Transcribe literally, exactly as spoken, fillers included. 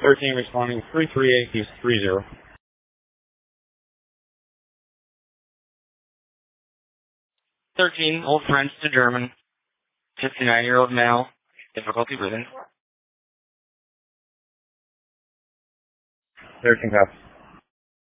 thirteen responding three three eight three zero. thirteen, Old French to German, fifty-nine-year-old male, difficulty breathing. thirteen, pass.